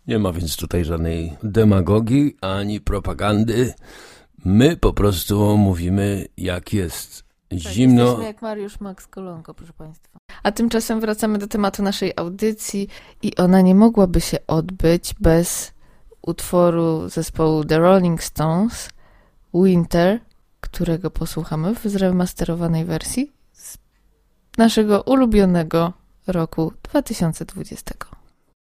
Nie ma więc tutaj żadnej demagogii ani propagandy. My po prostu mówimy, jak jest. Zimno. Jesteśmy jak Mariusz Max Kolonko, proszę Państwa. A tymczasem wracamy do tematu naszej audycji i ona nie mogłaby się odbyć bez utworu zespołu The Rolling Stones Winter, którego posłuchamy w zremasterowanej wersji z naszego ulubionego roku 2020.